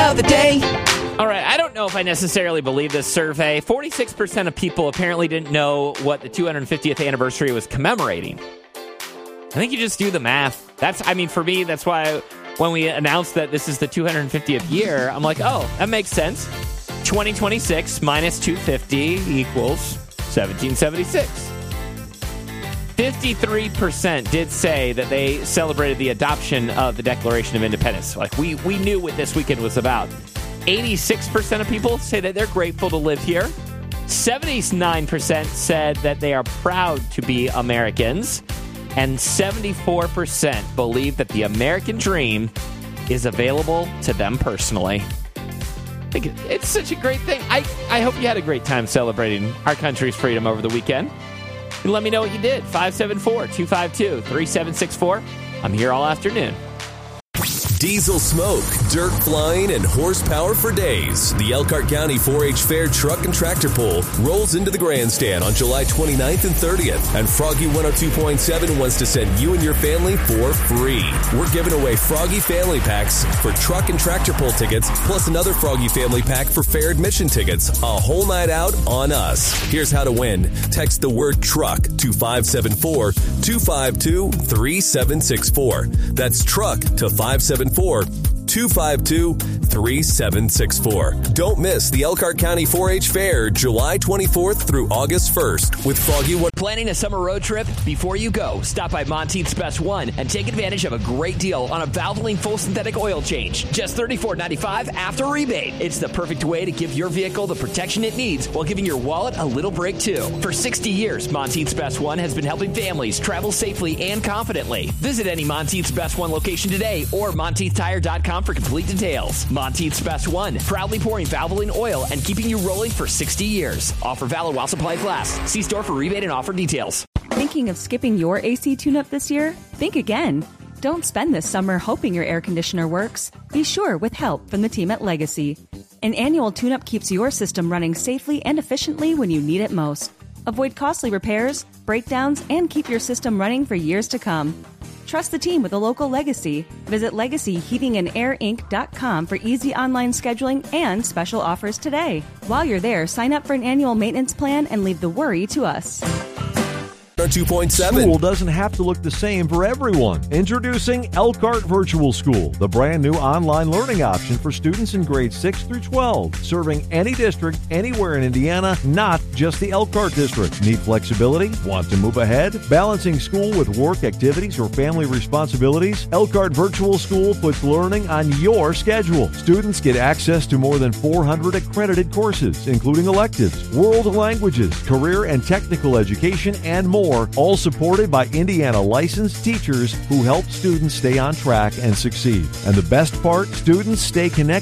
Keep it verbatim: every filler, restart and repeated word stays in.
of the day. All right, I don't know if I necessarily believe this survey. forty-six percent of people apparently didn't know what the two hundred fiftieth anniversary was commemorating. I think you just do the math. That's, I mean, for me, that's why when we announced that this is the two hundred fiftieth year, I'm like, oh, that makes sense. twenty twenty-six minus two hundred fifty equals seventeen seventy-six. fifty-three percent did say that they celebrated the adoption of the Declaration of Independence. Like, we, we knew what this weekend was about. eighty-six percent of people say that they're grateful to live here. seventy-nine percent said that they are proud to be Americans. And seventy-four percent believe that the American dream is available to them personally. I think it's such a great thing. I, I hope you had a great time celebrating our country's freedom over the weekend. And let me know what you did. five seven four, two five two, three seven six four. I'm here all afternoon. Diesel smoke, dirt flying, and horsepower for days. The Elkhart County four H Fair Truck and Tractor Pull rolls into the grandstand on July twenty-ninth and thirtieth. And Froggy one oh two point seven wants to send you and your family for free. We're giving away Froggy Family Packs for Truck and Tractor Pull tickets, plus another Froggy Family Pack for fair admission tickets. A whole night out on us. Here's how to win. Text the word truck to five seven four, two five two, three seven six four. That's truck to five seven four, two five two, three seven six four. Don't miss the Elkhart County four H Fair, July twenty-fourth through August first with Froggy One. Planning a summer road trip? Before you go, stop by Monteith's Best One and take advantage of a great deal on a Valvoline full synthetic oil change. Just thirty-four ninety-five after rebate. It's the perfect way to give your vehicle the protection it needs while giving your wallet a little break too. For sixty years, Monteith's Best One has been helping families travel safely and confidently. Visit any Monteith's Best One location today or Monteith Tire dot com for complete details. Monteith's Best One, proudly pouring Valvoline oil and keeping you rolling for sixty years. Offer valid while supplies last. See store for rebate and offer details. Thinking of skipping your A C tune-up this year? Think again. Don't spend this summer hoping your air conditioner works. Be sure with help from the team at Legacy. An annual tune-up keeps your system running safely and efficiently when you need it most. Avoid costly repairs, breakdowns, and keep your system running for years to come. Trust the team with a local Legacy. Visit legacy heating and air inc dot com for easy online scheduling and special offers today. While you're there, sign up for an annual maintenance plan and leave the worry to us. two point seven. School doesn't have to look the same for everyone. Introducing Elkhart Virtual School, the brand new online learning option for students in grades six through twelve, serving any district anywhere in Indiana, not just the Elkhart district. Need flexibility? Want to move ahead? Balancing school with work activities or family responsibilities? Elkhart Virtual School puts learning on your schedule. Students get access to more than four hundred accredited courses, including electives, world languages, career and technical education, and more. All supported by Indiana licensed teachers who help students stay on track and succeed. And the best part, students stay connected